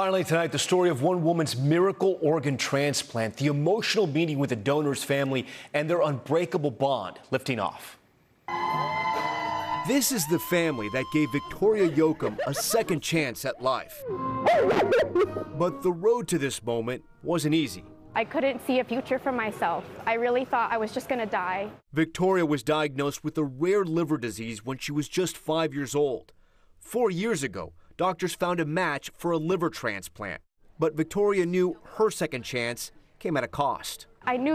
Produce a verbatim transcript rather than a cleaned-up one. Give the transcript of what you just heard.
Finally tonight, the story of one woman's miracle organ transplant, the emotional meeting with the donor's family, and their unbreakable bond lifting off. This is the family that gave Victoria Yoakum a second chance at life. But the road to this moment wasn't easy. I couldn't see a future for myself. I really thought I was just gonna die. Victoria was diagnosed with a rare liver disease when she was just five years old. Four years ago, doctors found a match for a liver transplant. But Victoria knew her second chance came at a cost. I knew